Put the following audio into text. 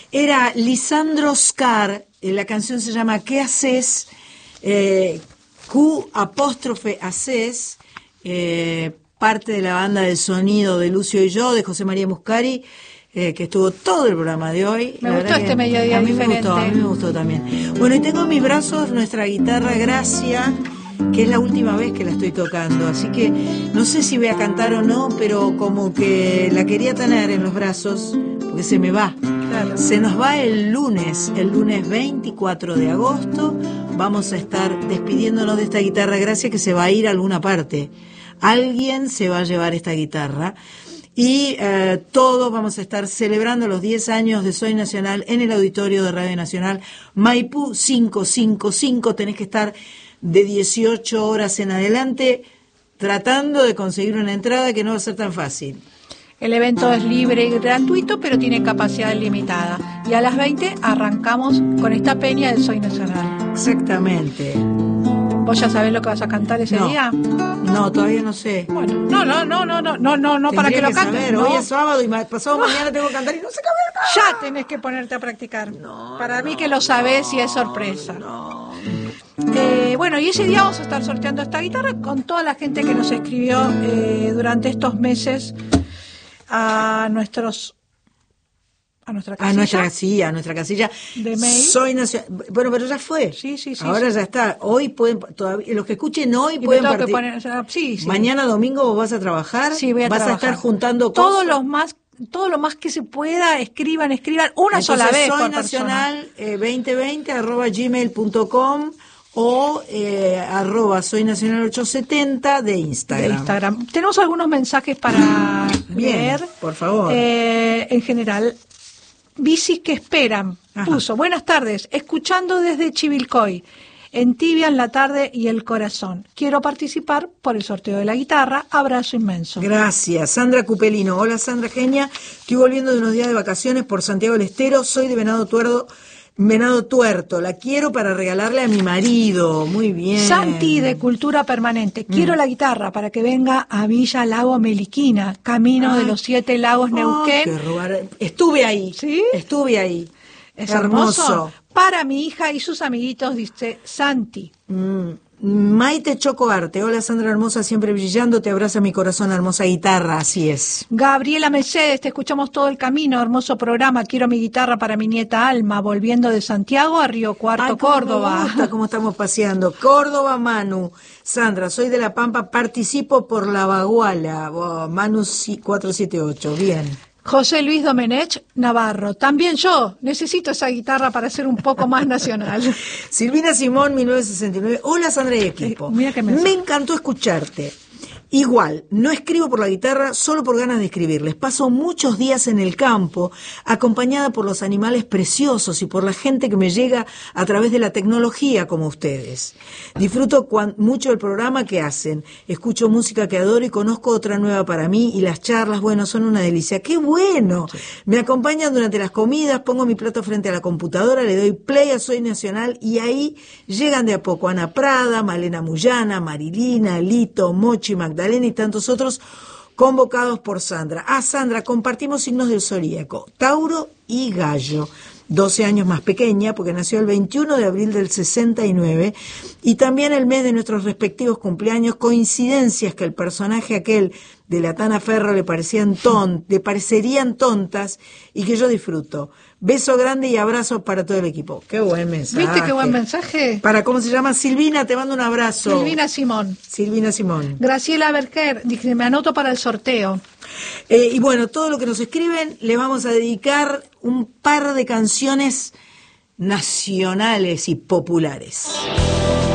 Era Lisandro Scar, la canción se llama ¿Qué haces? Q apóstrofe haces, parte de la banda del sonido de Lucio y yo, de José María Muscari, que estuvo todo el programa de hoy. Me gustó este mediodía diferente. A mí me gustó también. Bueno, y tengo en mis brazos nuestra guitarra Gracia, que es la última vez que la estoy tocando, así que no sé si voy a cantar o no, pero como que la quería tener en los brazos, porque se me va. Claro. Se nos va el lunes 24 de agosto, vamos a estar despidiéndonos de esta guitarra Gracia que se va a ir a alguna parte. Alguien se va a llevar esta guitarra. Y todos vamos a estar celebrando los 10 años de Soy Nacional en el auditorio de Radio Nacional Maipú 555. Tenés que estar de 18 horas en adelante tratando de conseguir una entrada que no va a ser tan fácil. El evento es libre y gratuito, pero tiene capacidad limitada. Y a las 20 arrancamos con esta peña del Soy Nacional. Exactamente. ¿Vos ya sabés lo que vas a a ese día? No, todavía no sé. Bueno, no para que lo cantes. ¿No? Hoy es sábado y pasado mañana tengo que cantar y no sé qué. Ya tenés que ponerte a practicar. Para mí que lo sabés y es sorpresa. Bueno, y ese día vamos a estar sorteando esta guitarra con toda la gente que nos escribió durante estos meses a nuestra casilla. A nuestra casilla de mail. Soy Nacional. Bueno, pero ya fue. Sí. Ahora ya está. Hoy pueden, todavía, los que escuchen hoy pueden participar. Sí. Mañana domingo vos vas a trabajar. Sí, voy a trabajar. Vas a estar juntando todo cosas. Todo lo más que se pueda, escriban una sola vez. Soy Nacional 2020 @gmail.com o @soy nacional 870 de Instagram. Tenemos algunos mensajes para leer. Por favor. En general, bicis que esperan. Ajá. Puso, buenas tardes, escuchando desde Chivilcoy, entibian la tarde y el corazón. Quiero participar por el sorteo de la guitarra. Abrazo inmenso. Gracias. Sandra Cupelino. Hola, Sandra Genia. Estoy volviendo de unos días de vacaciones por Santiago del Estero. Soy de Venado Tuerto. La quiero para regalarle a mi marido. Muy bien. Santi de Cultura Permanente. Quiero la guitarra para que venga a Villa Lago Meliquina, camino de los 7 lagos Neuquén. Estuve ahí. ¿Sí? Estuve ahí. Es hermoso. Para mi hija y sus amiguitos, dice Santi. Maite Choco Arte. Hola, Sandra hermosa, siempre brillando. Te abraza mi corazón, hermosa guitarra. Así es. Gabriela Mercedes, te escuchamos todo el camino. Hermoso programa. Quiero mi guitarra para mi nieta Alma, volviendo de Santiago a Río Cuarto, Córdoba. Me gusta cómo estamos paseando. Córdoba, Manu. Sandra, soy de La Pampa, participo por La Baguala. Manu 478. Bien. José Luis Domenech Navarro. También yo necesito esa guitarra para ser un poco más nacional. Silvina Simón, 1969. Hola, Sandra y equipo. Mira qué me encantó escucharte. Igual, no escribo por la guitarra solo por ganas de escribirles. Paso muchos días en el campo, acompañada por los animales preciosos y por la gente que me llega a través de la tecnología como ustedes. Disfruto mucho el programa que hacen. Escucho música que adoro y conozco otra nueva para mí y las charlas, bueno, son una delicia. ¡Qué bueno! Sí. Me acompañan durante las comidas, pongo mi plato frente a la computadora, le doy play a Soy Nacional y ahí llegan de a poco Ana Prada, Malena Muyana, Marilina, Lito, Mochi, Magdalena y tantos otros convocados por Sandra. Sandra, compartimos signos del zodíaco, Tauro y Gallo. 12 años más pequeña, porque nació el 21 de abril del 69, y también el mes de nuestros respectivos cumpleaños, coincidencias que el personaje aquel de la Tana Ferro le parecerían tontas y que yo disfruto. Beso grande y abrazo para todo el equipo. Qué buen mensaje. ¿Viste qué buen mensaje? ¿Cómo se llama? Silvina, te mando un abrazo. Silvina Simón. Graciela Berger, dije, me anoto para el sorteo. Y bueno, todo lo que nos escriben, le vamos a dedicar un par de canciones nacionales y populares.